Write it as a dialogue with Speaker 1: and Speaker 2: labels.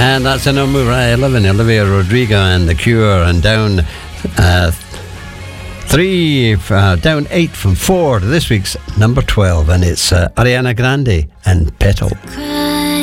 Speaker 1: And that's a number 11, Olivia Rodrigo and The Cure, and down down 8 from 4 to this week's number 12, and it's Ariana Grande and Petal.